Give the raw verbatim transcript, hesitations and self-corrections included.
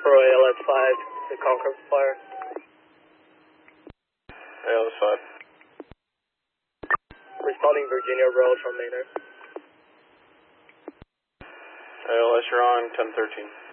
for A L S five, the Concord Flyer. A L S five. Responding Virginia Road from Maynard. A L S, you're on ten thirteen.